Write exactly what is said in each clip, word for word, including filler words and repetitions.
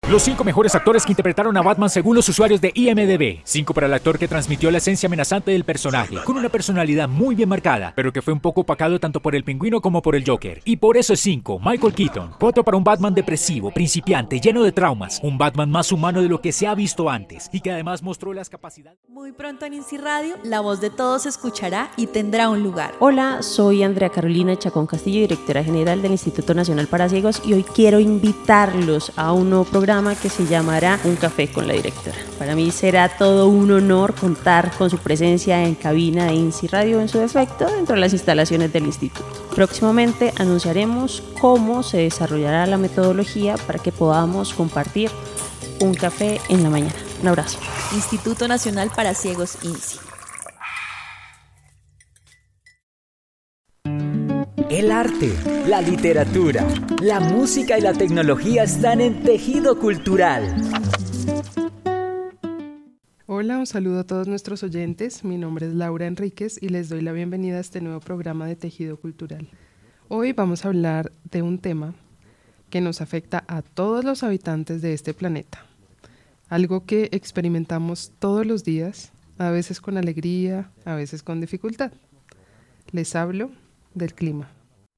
Los cinco mejores actores que interpretaron a Batman según los usuarios de I M D B. Cinco para el actor que transmitió la esencia amenazante del personaje, con una personalidad muy bien marcada, pero que fue un poco opacado tanto por el Pingüino como por el Joker. Y por eso es cinco, Michael Keaton. Cuatro para un Batman depresivo, principiante, lleno de traumas. Un Batman más humano de lo que se ha visto antes, y que además mostró las capacidades... Muy pronto en INSI Radio, la voz de todos se escuchará y tendrá un lugar. Hola, soy Andrea Carolina Chacón Castillo, directora general del Instituto Nacional para Ciegos, y hoy quiero invitarlos a un nuevo programa que se llamará Un Café con la Directora. Para mí será todo un honor contar con su presencia en cabina de INSI Radio en su defecto dentro de las instalaciones del instituto. Próximamente anunciaremos cómo se desarrollará la metodología para que podamos compartir un café en la mañana. Un abrazo. Instituto Nacional para Ciegos INSI. El arte, la literatura, la música y la tecnología están en Tejido Cultural. Hola, un saludo a todos nuestros oyentes. Mi nombre es Laura Enríquez y les doy la bienvenida a este nuevo programa de Tejido Cultural. Hoy vamos a hablar de un tema que nos afecta a todos los habitantes de este planeta. Algo que experimentamos todos los días, a veces con alegría, a veces con dificultad. Les hablo del clima.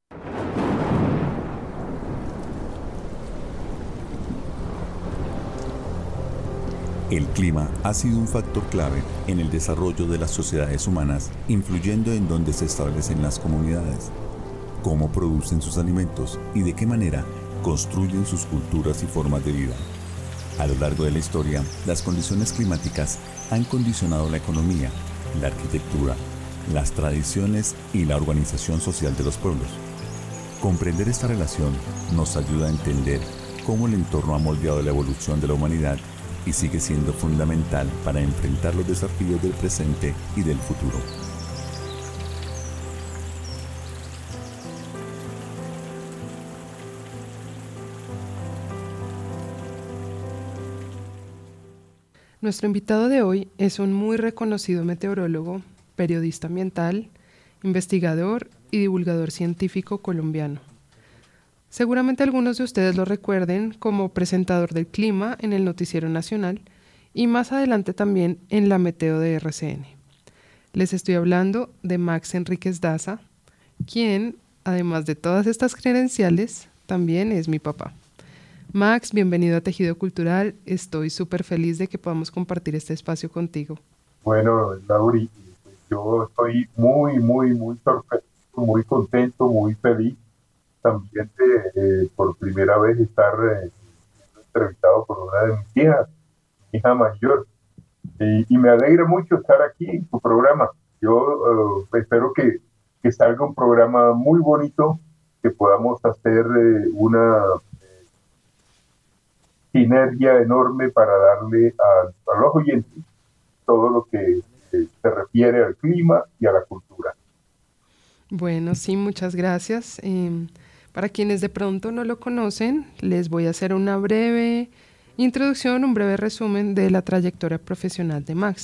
El clima ha sido un factor clave en el desarrollo de las sociedades humanas, influyendo en dónde se establecen las comunidades, cómo producen sus alimentos y de qué manera construyen sus culturas y formas de vida. A lo largo de la historia, las condiciones climáticas han condicionado la economía, la arquitectura, las tradiciones y la organización social de los pueblos. Comprender esta relación nos ayuda a entender cómo el entorno ha moldeado la evolución de la humanidad y sigue siendo fundamental para enfrentar los desafíos del presente y del futuro. Nuestro invitado de hoy es un muy reconocido meteorólogo, periodista ambiental, investigador y divulgador científico colombiano. Seguramente algunos de ustedes lo recuerden como presentador del clima en el Noticiero Nacional y más adelante también en la Meteo de R C N. Les estoy hablando de Max Enríquez Daza, quien, además de todas estas credenciales, también es mi papá. Max, bienvenido a Tejido Cultural. Estoy súper feliz de que podamos compartir este espacio contigo. Bueno, Lauri, yo estoy muy, muy, muy sorprendido, muy contento, muy feliz también de eh, por primera vez estar eh, entrevistado por una de mis hijas, mi hija mayor, y, y me alegra mucho estar aquí en tu programa. Yo uh, espero que, que salga un programa muy bonito, que podamos hacer eh, una eh, sinergia enorme para darle a, a los oyentes todo lo que eh, se refiere al clima y a la cultura. Bueno, sí, muchas gracias. Eh, Para quienes de pronto no lo conocen, les voy a hacer una breve introducción, un breve resumen de la trayectoria profesional de Max.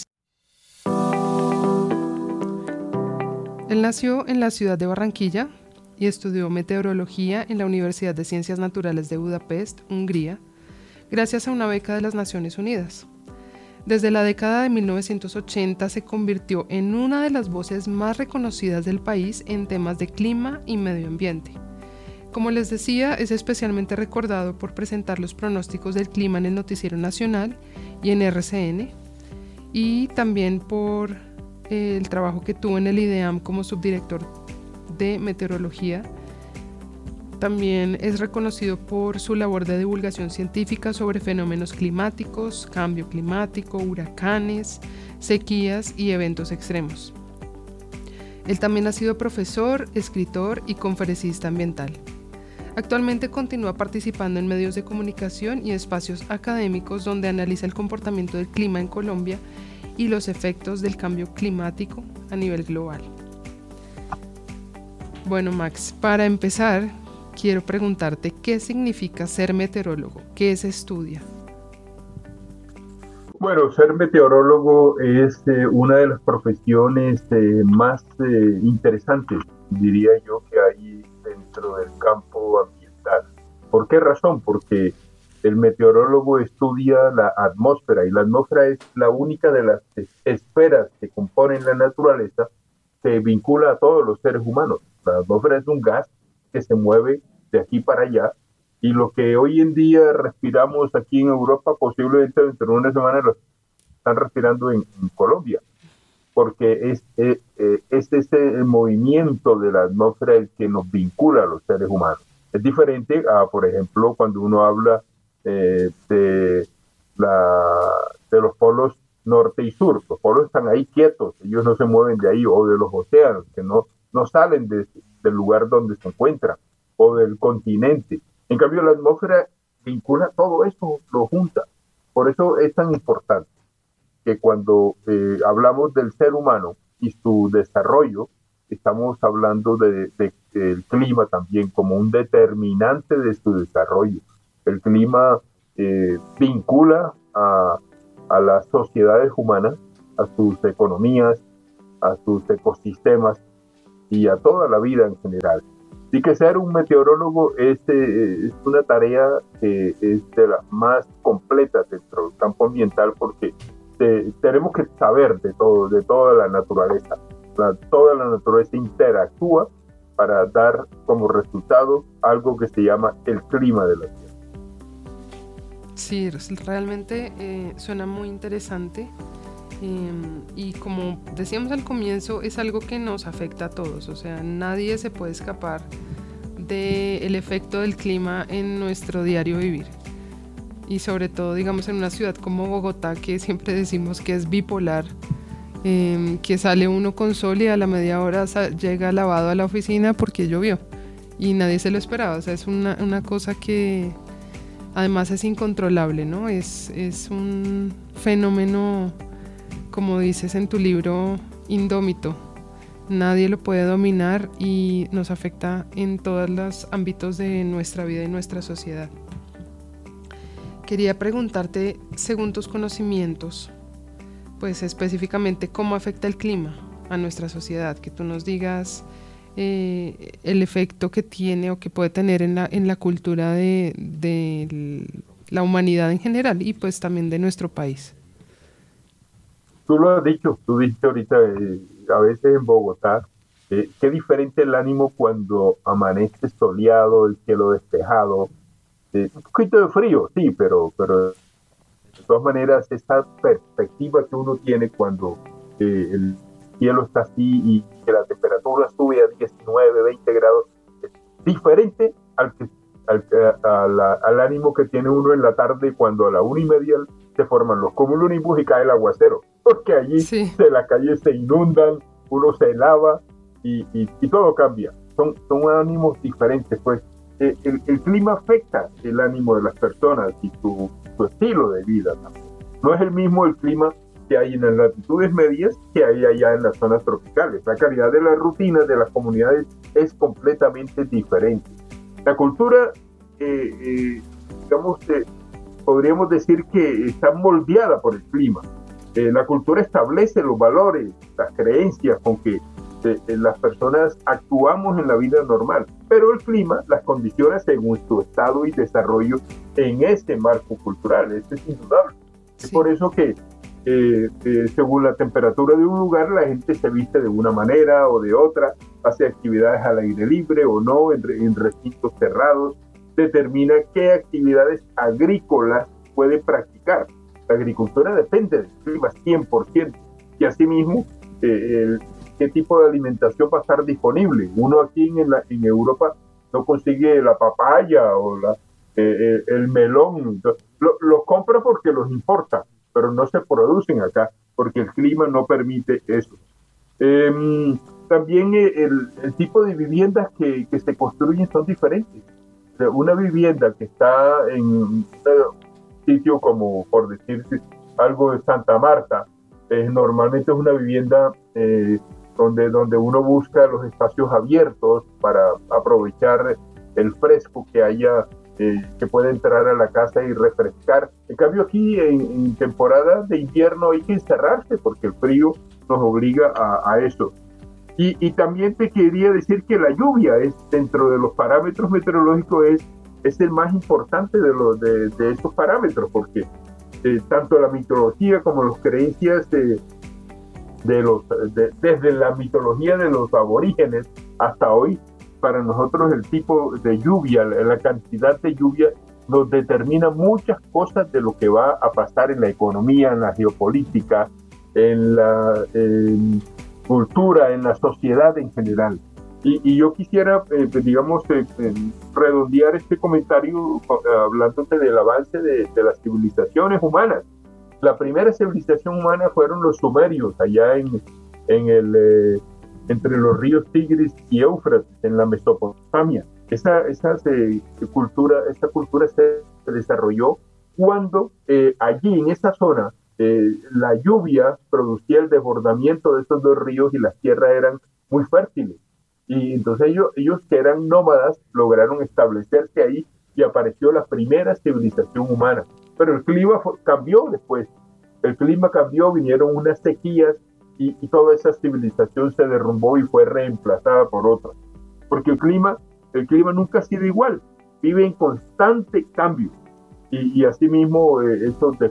Él nació en la ciudad de Barranquilla y estudió meteorología en la Universidad de Ciencias Naturales de Budapest, Hungría, gracias a una beca de las Naciones Unidas. Desde la década de mil novecientos ochenta se convirtió en una de las voces más reconocidas del país en temas de clima y medio ambiente. Como les decía, es especialmente recordado por presentar los pronósticos del clima en el Noticiero Nacional y en R C N, y también por eh, el trabajo que tuvo en el IDEAM como subdirector de meteorología. También es reconocido por su labor de divulgación científica sobre fenómenos climáticos, cambio climático, huracanes, sequías y eventos extremos. Él también ha sido profesor, escritor y conferencista ambiental. Actualmente continúa participando en medios de comunicación y espacios académicos donde analiza el comportamiento del clima en Colombia y los efectos del cambio climático a nivel global. Bueno, Max, para empezar, quiero preguntarte qué significa ser meteorólogo, qué se estudia. Bueno, ser meteorólogo es eh, una de las profesiones eh, más eh, interesantes, diría yo, que hay dentro del campo ambiental. ¿Por qué razón? Porque el meteorólogo estudia la atmósfera, y la atmósfera es la única de las esferas que componen la naturaleza que vincula a todos los seres humanos. La atmósfera es un gas que se mueve de aquí para allá, y lo que hoy en día respiramos aquí en Europa, posiblemente dentro de una semana lo están respirando en, en Colombia, porque es, es, es ese movimiento de la atmósfera el que nos vincula a los seres humanos. Es diferente a, por ejemplo, cuando uno habla eh, de, la, de los polos norte y sur. Los polos están ahí quietos, ellos no se mueven de ahí, o de los océanos, que no, no salen de, del lugar donde se encuentran, o del continente. En cambio, la atmósfera vincula todo eso, lo junta. Por eso es tan importante que cuando eh, hablamos del ser humano y su desarrollo, estamos hablando de, de, del clima también como un determinante de su desarrollo. El clima eh, vincula a, a las sociedades humanas, a sus economías, a sus ecosistemas y a toda la vida en general. Así que ser un meteorólogo es, eh, es una tarea que es de las más completas dentro del campo ambiental, porque te, tenemos que saber de todo, de toda la naturaleza. La, toda la naturaleza interactúa para dar como resultado algo que se llama el clima de la Tierra. Sí, realmente eh, suena muy interesante. Eh, y como decíamos al comienzo, es algo que nos afecta a todos, o sea, nadie se puede escapar del efecto del clima en nuestro diario vivir, y sobre todo, digamos, en una ciudad como Bogotá, que siempre decimos que es bipolar, eh, que sale uno con sol y a la media hora llega lavado a la oficina porque llovió y nadie se lo esperaba. O sea, es una, una cosa que además es incontrolable, ¿no? Es, es un fenómeno, como dices en tu libro, indómito. Nadie lo puede dominar y nos afecta en todos los ámbitos de nuestra vida y nuestra sociedad. Quería preguntarte, según tus conocimientos, pues específicamente, ¿cómo afecta el clima a nuestra sociedad? Que tú nos digas eh, el efecto que tiene o que puede tener en la, en la cultura de, de la humanidad en general y pues también de nuestro país. Tú lo has dicho, tú dijiste ahorita, eh, a veces en Bogotá, eh, qué diferente el ánimo cuando amanece soleado, el cielo despejado, eh, un poquito de frío, sí, pero, pero de todas maneras esa perspectiva que uno tiene cuando eh, el cielo está así y que la temperatura sube a diecinueve, veinte grados, es diferente al, que, al, a la, al ánimo que tiene uno en la tarde cuando a la una y media se forman los cumulonimbus y cae el aguacero, porque allí sí. de las calles se inundan, uno se lava y, y, y todo cambia. Son, son ánimos diferentes, pues. Eh, el, el clima afecta el ánimo de las personas y su, su estilo de vida también. No es el mismo el clima que hay en las latitudes medias que hay allá en las zonas tropicales. La calidad de las rutinas de las comunidades es completamente diferente. La cultura, eh, eh, digamos, eh, podríamos decir que está moldeada por el clima. Eh, la cultura establece los valores, las creencias con que eh, las personas actuamos en la vida normal, pero el clima las condiciona según su estado y desarrollo en ese marco cultural. Eso es indudable. Sí. Es por eso que eh, eh, según la temperatura de un lugar, la gente se viste de una manera o de otra, hace actividades al aire libre o no, en, en recintos cerrados, determina qué actividades agrícolas puede practicar. La agricultura depende del clima cien por ciento y asimismo eh, el, qué tipo de alimentación va a estar disponible. Uno aquí en, la, en Europa no consigue la papaya o la, eh, el melón, lo, lo compra porque los importa, pero no se producen acá porque el clima no permite eso. Eh, también el, el tipo de viviendas que, que se construyen son diferentes. Una vivienda que está en un sitio como, por decirse algo de Santa Marta, eh, normalmente es una vivienda eh, donde, donde uno busca los espacios abiertos para aprovechar el fresco que haya, eh, que puede entrar a la casa y refrescar. En cambio aquí en, en temporada de invierno hay que encerrarse porque el frío nos obliga a, a eso. Y, y también te quería decir que la lluvia es, dentro de los parámetros meteorológicos, es es el más importante de, los, de, de estos parámetros, porque eh, tanto la mitología como las creencias de, de los, de, desde la mitología de los aborígenes hasta hoy, para nosotros el tipo de lluvia, la, la cantidad de lluvia nos determina muchas cosas de lo que va a pasar en la economía, en la geopolítica, en la en cultura, en la sociedad en general. Y, y yo quisiera, eh, digamos, eh, eh, redondear este comentario eh, hablándote del avance de, de las civilizaciones humanas. La primera civilización humana fueron los sumerios, allá en, en el, eh, entre los ríos Tigris y Éufrates, en la Mesopotamia. Esa, esa, se, cultura, esa cultura se desarrolló cuando eh, allí, en esa zona, eh, la lluvia producía el desbordamiento de estos dos ríos y las tierras eran muy fértiles. Y entonces ellos, ellos que eran nómadas lograron establecerse ahí y apareció la primera civilización humana. Pero el clima fue, cambió después. El clima cambió, vinieron unas sequías y, y toda esa civilización se derrumbó y fue reemplazada por otra. Porque el clima, el clima nunca ha sido igual, vive en constante cambio. Y, y asimismo, eh, eso de